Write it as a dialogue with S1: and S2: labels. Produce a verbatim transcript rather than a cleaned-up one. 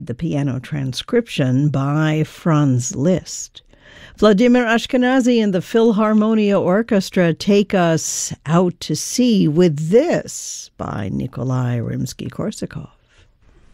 S1: The piano transcription by Franz Liszt. Vladimir Ashkenazy and the Philharmonia Orchestra take us out to sea with this by Nikolai Rimsky-Korsakov.